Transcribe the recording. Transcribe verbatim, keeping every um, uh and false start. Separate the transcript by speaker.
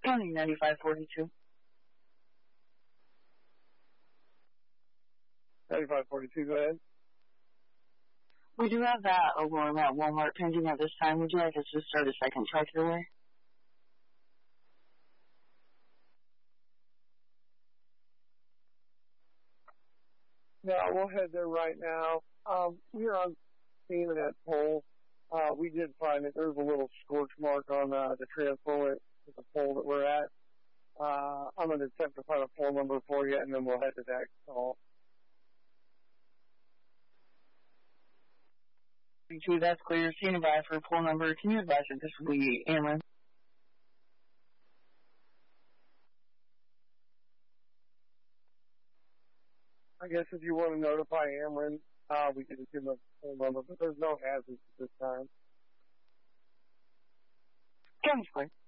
Speaker 1: County ninety-five forty-two.
Speaker 2: ninety-five forty-two, go ahead.
Speaker 1: We do have that alarm at Walmart pending at this time. Would you like us to start a second check your way?
Speaker 2: No, we'll head there right now. Um, we're on scene of that pole. Uh, we did find that there's a little scorch mark on uh, the transformer at the pole that we're at. Uh, I'm going to attempt to find a pole number for you, and then we'll head to that call.
Speaker 1: Two, that's clear. Standing by for a pole number. Can you advise if this will be Ameren?
Speaker 2: I guess if you want to notify Ameren, uh, we can just give them a pole number, but there's no hazards at this time.
Speaker 1: County clear.